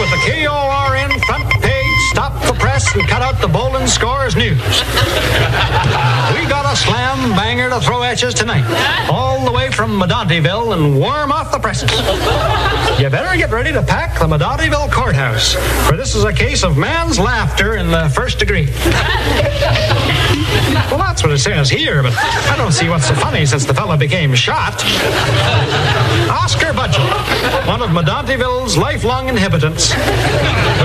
with the KORN front page, stop the press and cut out the bowling scores news. We got a slam banger to throw at you tonight, all the way from Medontyville and warm off the presses. You better get ready to pack the Medontyville courthouse, for this is a case of man's laughter in the first degree. Well, that's what it says here, but I don't see what's so funny since the fella became shot. Oscar Budgell, one of Medontyville's lifelong inhabitants.